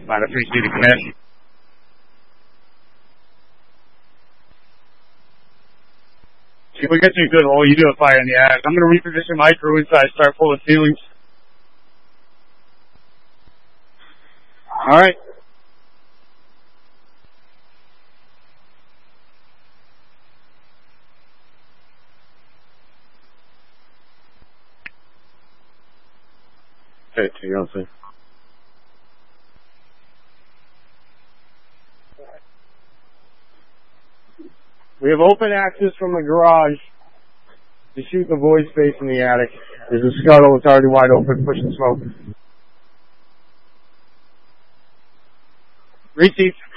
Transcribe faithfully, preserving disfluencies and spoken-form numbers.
Ladder three C to commit. If we get to a good hole, you do a fire in the attic. I'm going to reposition my crew inside, start pulling ceilings. All right. Okay, you know what I'm saying? We have open access from the garage to shoot the void space in the attic. There's a scuttle that's already wide open, pushing smoke. Receive.